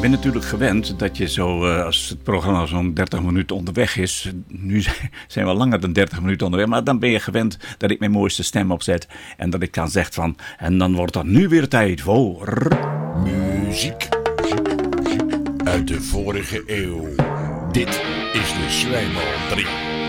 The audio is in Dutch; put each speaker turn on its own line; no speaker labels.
Ik ben natuurlijk gewend dat je zo, als het programma zo'n 30 minuten onderweg is. Nu zijn we langer dan 30 minuten onderweg. Maar dan ben je gewend dat ik mijn mooiste stem opzet. En dat ik dan zeg van, en dan wordt dat nu weer tijd voor...
Muziek uit de vorige eeuw. Dit is de Zwijnbal 3.